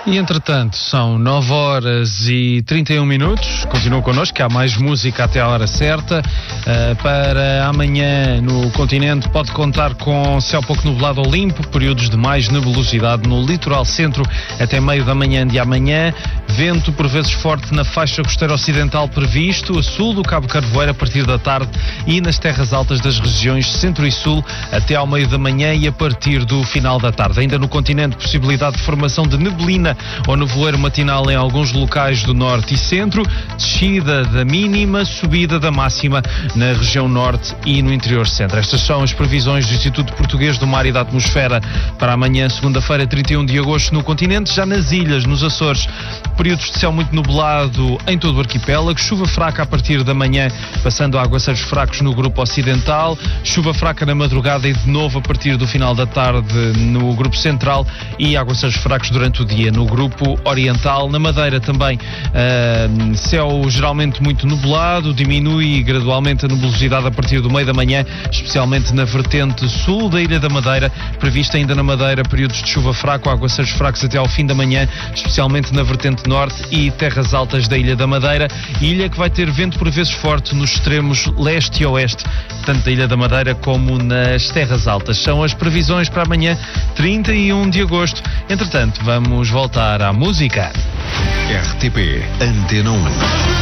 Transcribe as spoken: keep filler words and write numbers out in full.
E entretanto, são nove horas e trinta e um minutos. Continuam connosco, que há mais música até a hora certa. Uh, para amanhã no continente pode contar com céu pouco nublado ou limpo, períodos de mais nebulosidade no litoral centro até meio da manhã de amanhã. Vento por vezes forte na faixa costeira ocidental previsto, a sul do Cabo Carvoeiro a partir da tarde e nas terras altas das regiões centro e sul até ao meio da manhã e a partir do final da tarde. Ainda no continente, possibilidade de formação de neblina ou nevoeiro matinal em alguns locais do norte e centro, descida da mínima, subida da máxima na região norte e no interior centro. Estas são as previsões do Instituto Português do Mar e da Atmosfera para amanhã, segunda-feira, trinta e um de agosto, no continente. Já nas ilhas, nos Açores, períodos de céu muito nublado em todo o arquipélago, chuva fraca a partir da manhã, passando a aguaceiros fracos no grupo ocidental, chuva fraca na madrugada e de novo a partir do final da tarde no grupo central e aguaceiros fracos durante o dia no grupo oriental. Na Madeira também uh, céu geralmente muito nublado, diminui gradualmente a nebulosidade a partir do meio da manhã, especialmente na vertente sul da Ilha da Madeira, prevista ainda na Madeira períodos de chuva fraco, aguaceiros fracos até ao fim da manhã, especialmente na vertente norte e terras altas da Ilha da Madeira, ilha que vai ter vento por vezes forte nos extremos leste e oeste, tanto da Ilha da Madeira como nas terras altas. São as previsões para amanhã, trinta e um de agosto. Entretanto, vamos voltar à música. R T P Antena um.